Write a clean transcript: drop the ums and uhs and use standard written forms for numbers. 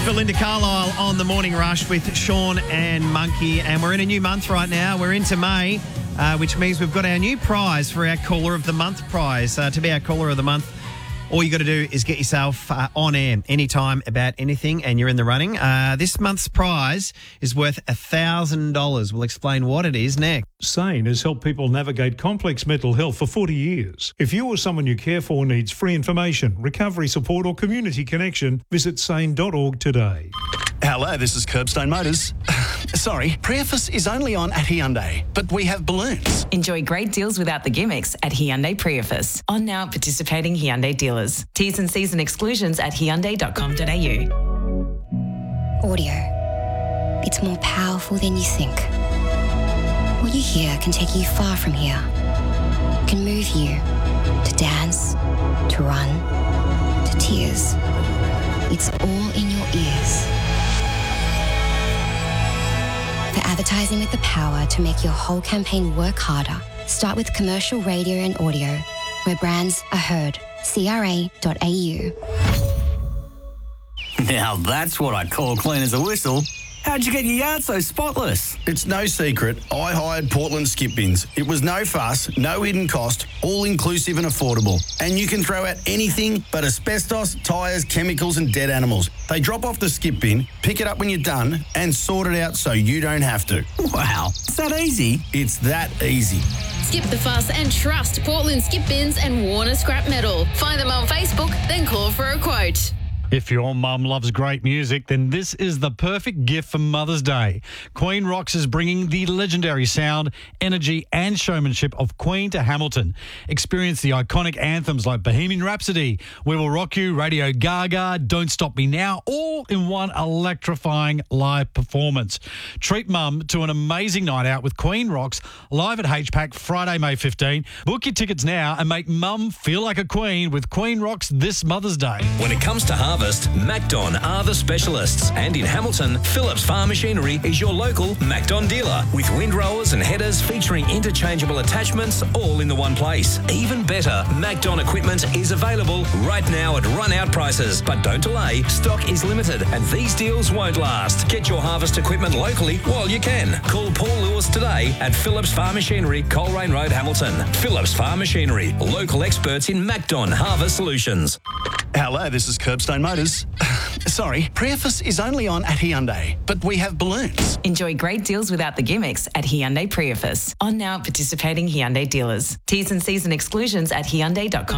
Belinda Carlisle on the Morning Rush with Sean and Monkey, and we're in a new month right now. We're into May, which means we've got our new prize for our Caller of the Month prize. To be our Caller of the Month, all you got to do is get yourself on air anytime about anything and you're in the running. This month's prize is worth $1,000. We'll explain what it is next. SANE has helped people navigate complex mental health for 40 years. If you or someone you care for needs free information, recovery support or community connection, visit sane.org today. Hello, this is Curbstone Motors. Sorry, Prius is only on at Hyundai, but we have balloons. Enjoy great deals without the gimmicks at Hyundai Prius. On now participating Hyundai dealers. T's and C's and exclusions at hyundai.com.au. Audio. It's more powerful than you think. What you hear can take you far from here. Can move you to dance, to run, to tears. It's all in your ears. For advertising with the power to make your whole campaign work harder, start with commercial radio and audio, where brands are heard. CRA.au. Now that's what I call clean as a whistle. How'd you get your yard so spotless? It's no secret, I hired Portland Skip Bins. It was no fuss, no hidden cost, all inclusive and affordable. And you can throw out anything but asbestos, tyres, chemicals and dead animals. They drop off the skip bin, pick it up when you're done and sort it out so you don't have to. Wow, it's that easy? It's that easy. Skip the fuss and trust Portland Skip Bins and Warner Scrap Metal. Find them on Facebook, then call for a quote. If your mum loves great music, then this is the perfect gift for Mother's Day. Queen Rocks is bringing the legendary sound, energy and showmanship of Queen to Hamilton. Experience the iconic anthems like Bohemian Rhapsody, We Will Rock You, Radio Gaga, Don't Stop Me Now, all in one electrifying live performance. Treat mum to an amazing night out with Queen Rocks live at HPAC Friday, May 15. Book your tickets now and make mum feel like a queen with Queen Rocks this Mother's Day. When it comes to harvest, MacDon are the specialists. And in Hamilton, Phillips Farm Machinery is your local MacDon dealer with windrowers and headers featuring interchangeable attachments all in the one place. Even better, MacDon equipment is available right now at run-out prices. But don't delay, stock is limited and these deals won't last. Get your harvest equipment locally while you can. Call Paul Lewis today at Phillips Farm Machinery, Coleraine Road, Hamilton. Phillips Farm Machinery, local experts in MacDon Harvest Solutions. Hello, this is Curbstone Motors. Sorry, Prius is only on at Hyundai, but we have balloons. Enjoy great deals without the gimmicks at Hyundai Prius. On now participating Hyundai dealers. T's and C's and exclusions at hyundai.com.